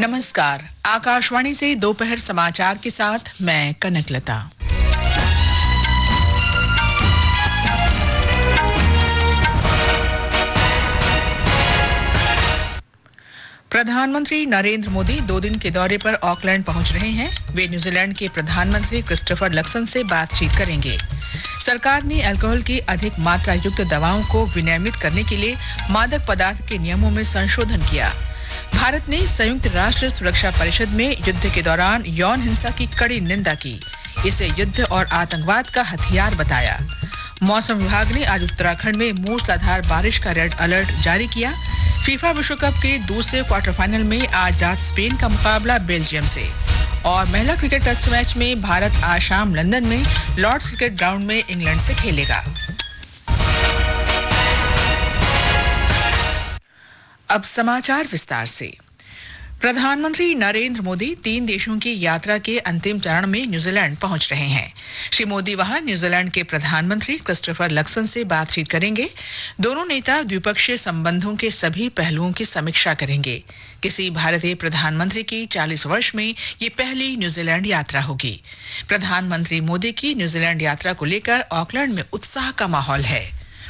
नमस्कार, आकाशवाणी से दोपहर समाचार के साथ मैं कनकलता। प्रधानमंत्री नरेंद्र मोदी 2 दिन के दौरे पर ऑकलैंड पहुंच रहे हैं। वे न्यूजीलैंड के प्रधानमंत्री क्रिस्टोफर लक्सन से बातचीत करेंगे। सरकार ने अल्कोहल की अधिक मात्रा युक्त दवाओं को विनियमित करने के लिए मादक पदार्थ के नियमों में संशोधन किया। भारत ने संयुक्त राष्ट्र सुरक्षा परिषद में युद्ध के दौरान यौन हिंसा की कड़ी निंदा की। इसे युद्ध और आतंकवाद का हथियार बताया। मौसम विभाग ने आज उत्तराखंड में मूसलाधार बारिश का रेड अलर्ट जारी किया। फीफा विश्व कप के दूसरे क्वार्टर फाइनल में आज रात स्पेन का मुकाबला बेल्जियम से। और महिला क्रिकेट टेस्ट मैच में भारत आज शाम लंदन में लॉर्ड्स क्रिकेट ग्राउंड में इंग्लैंड से खेलेगा। अब समाचार विस्तार से। प्रधानमंत्री नरेंद्र मोदी 3 देशों की यात्रा के अंतिम चरण में न्यूजीलैंड पहुंच रहे हैं। श्री मोदी वहां न्यूजीलैंड के प्रधानमंत्री क्रिस्टोफर लक्सन से बातचीत करेंगे। दोनों नेता द्विपक्षीय संबंधों के सभी पहलुओं की समीक्षा करेंगे। किसी भारतीय प्रधानमंत्री की 40 वर्ष में ये पहली न्यूजीलैंड यात्रा होगी। प्रधानमंत्री मोदी की न्यूजीलैंड यात्रा को लेकर ऑकलैंड में उत्साह का माहौल है।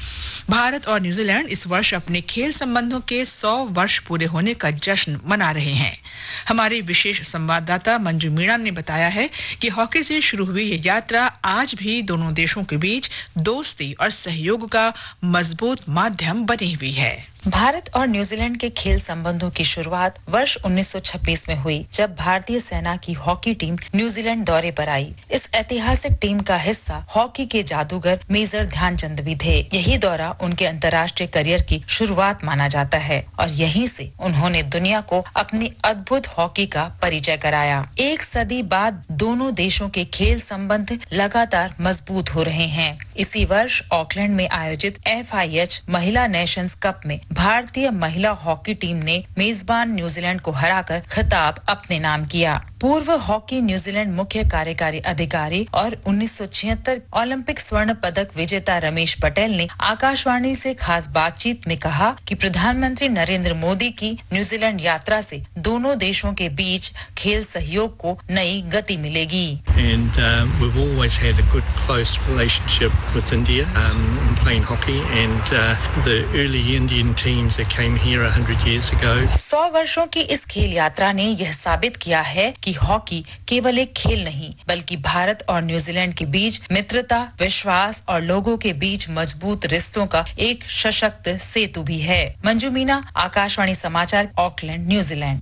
भारत और न्यूजीलैंड इस वर्ष अपने खेल संबंधों के 100 वर्ष पूरे होने का जश्न मना रहे हैं। हमारे विशेष संवाददाता मंजू मीणा ने बताया है कि हॉकी से शुरू हुई ये यात्रा आज भी दोनों देशों के बीच दोस्ती और सहयोग का मजबूत माध्यम बनी हुई है। भारत और न्यूजीलैंड के खेल संबंधों की शुरुआत वर्ष 1926 में हुई, जब भारतीय सेना की हॉकी टीम न्यूजीलैंड दौरे पर आई। इस ऐतिहासिक टीम का हिस्सा हॉकी के जादूगर मेजर ध्यानचंद भी थे। यही दौरा उनके अंतर्राष्ट्रीय करियर की शुरुआत माना जाता है और यहीं से उन्होंने दुनिया को अपनी अद्भुत हॉकी का परिचय कराया। 1 सदी बाद दोनों देशों के खेल संबंध लगातार मजबूत हो रहे हैं। इसी वर्ष ऑकलैंड में आयोजित FIH महिला नेशंस कप में भारतीय महिला हॉकी टीम ने मेजबान न्यूजीलैंड को हराकर खिताब अपने नाम किया। पूर्व हॉकी न्यूजीलैंड मुख्य कार्यकारी अधिकारी और 1976 ओलंपिक स्वर्ण पदक विजेता रमेश पटेल ने आकाशवाणी से खास बातचीत में कहा कि प्रधानमंत्री नरेंद्र मोदी की न्यूजीलैंड यात्रा से दोनों देशों के बीच खेल सहयोग को नई गति मिलेगी। And we've always had a good close relationship with India in playing hockey and the early Indian teams that came here 100 years ago. 100 वर्षों की इस खेल यात्रा ने यह साबित किया है कि हॉकी केवल एक खेल नहीं, बल्कि भारत और न्यूजीलैंड के बीच मित्रता, विश्वास और लोगों के बीच मजबूत रिश्तों का एक सशक्त सेतु भी है। मंजू मीना, आकाशवाणी समाचार, ऑकलैंड, न्यूजीलैंड।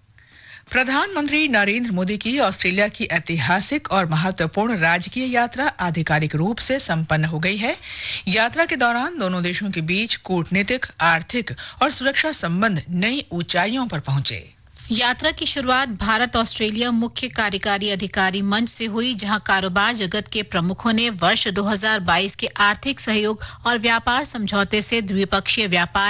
प्रधानमंत्री नरेंद्र मोदी की ऑस्ट्रेलिया की ऐतिहासिक और महत्वपूर्ण राजकीय यात्रा आधिकारिक रूप से संपन्न हो गई है। यात्रा के दौरान दोनों देशों के बीच कूटनीतिक, आर्थिक और सुरक्षा संबंध नई ऊंचाइयों पर पहुंचे। यात्रा की शुरुआत भारत ऑस्ट्रेलिया मुख्य कार्यकारी अधिकारी मंच से हुई, जहां कारोबार जगत के प्रमुखों ने वर्ष 2022 के आर्थिक सहयोग और व्यापार समझौते से द्विपक्षीय व्यापार